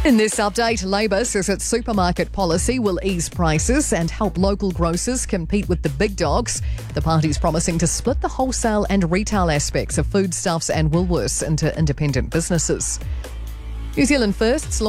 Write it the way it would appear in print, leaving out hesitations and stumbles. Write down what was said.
In this update, Labor says its supermarket policy will ease prices and help local grocers compete with the big dogs. The party's promising to split the wholesale and retail aspects of Foodstuffs and Woolworths into independent businesses. New Zealand Firsts